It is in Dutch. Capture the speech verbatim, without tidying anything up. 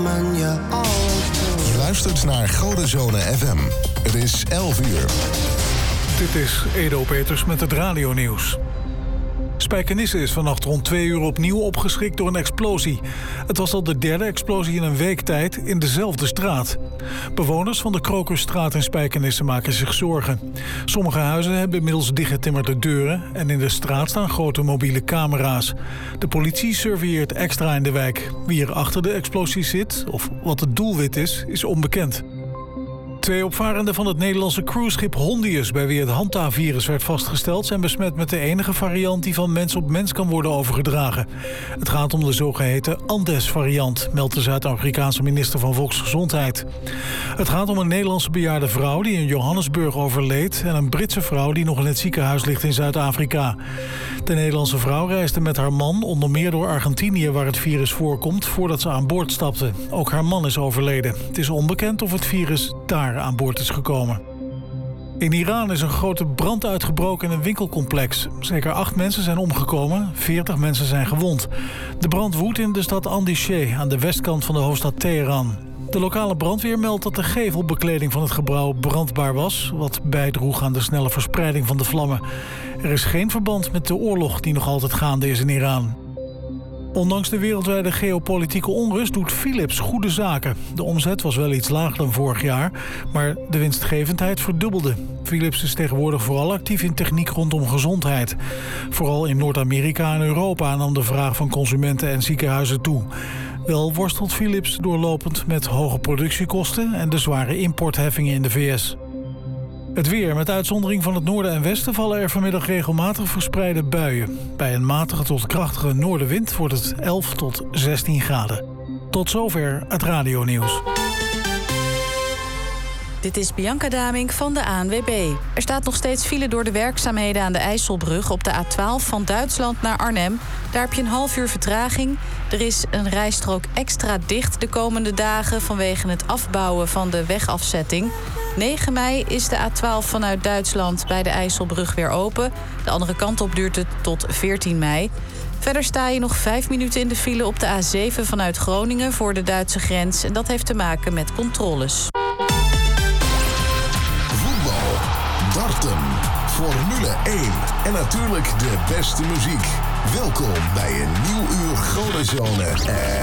Je luistert naar Godezone F M. Het is elf uur. Dit is Edo Peters met het radionieuws. Spijkenisse is vannacht rond twee uur opnieuw opgeschrikt door een explosie. Het was al de derde explosie in een week tijd in dezelfde straat. Bewoners van de Krokusstraat in Spijkenisse maken zich zorgen. Sommige huizen hebben inmiddels dichtgetimmerde deuren en in de straat staan grote mobiele camera's. De politie surveilleert extra in de wijk. Wie er achter de explosie zit of wat het doelwit is, is onbekend. Twee opvarenden van het Nederlandse cruiseschip Hondius, bij wie het Hanta-virus werd vastgesteld, zijn besmet met de enige variant die van mens op mens kan worden overgedragen. Het gaat om de zogeheten Andes-variant, meldt de Zuid-Afrikaanse minister van Volksgezondheid. Het gaat om een Nederlandse bejaarde vrouw die in Johannesburg overleed en een Britse vrouw die nog in het ziekenhuis ligt in Zuid-Afrika. De Nederlandse vrouw reisde met haar man onder meer door Argentinië, waar het virus voorkomt, voordat ze aan boord stapte. Ook haar man is overleden. Het is onbekend of het virus daar aan boord is gekomen. In Iran is een grote brand uitgebroken in een winkelcomplex. Zeker acht mensen zijn omgekomen, veertig mensen zijn gewond. De brand woedt in de stad Andishe, aan de westkant van de hoofdstad Teheran. De lokale brandweer meldt dat de gevelbekleding van het gebouw brandbaar was, wat bijdroeg aan de snelle verspreiding van de vlammen. Er is geen verband met de oorlog die nog altijd gaande is in Iran. Ondanks de wereldwijde geopolitieke onrust doet Philips goede zaken. De omzet was wel iets lager dan vorig jaar, maar de winstgevendheid verdubbelde. Philips is tegenwoordig vooral actief in techniek rondom gezondheid. Vooral in Noord-Amerika en Europa nam de vraag van consumenten en ziekenhuizen toe. Wel worstelt Philips doorlopend met hoge productiekosten en de zware importheffingen in de V S. Het weer. Met uitzondering van het noorden en westen vallen er vanmiddag regelmatig verspreide buien. Bij een matige tot krachtige noordenwind wordt het elf tot zestien graden. Tot zover het radionieuws. Dit is Bianca Damink van de A N W B. Er staat nog steeds file door de werkzaamheden aan de IJsselbrug op de A twaalf van Duitsland naar Arnhem. Daar heb je een half uur vertraging. Er is een rijstrook extra dicht de komende dagen vanwege het afbouwen van de wegafzetting. negen mei is de A twaalf vanuit Duitsland bij de IJsselbrug weer open. De andere kant op duurt het tot veertien mei. Verder sta je nog vijf minuten in de file op de A zeven vanuit Groningen voor de Duitse grens. En dat heeft te maken met controles. Darten, Formule één en natuurlijk de beste muziek. Welkom bij een nieuw uur Godezone.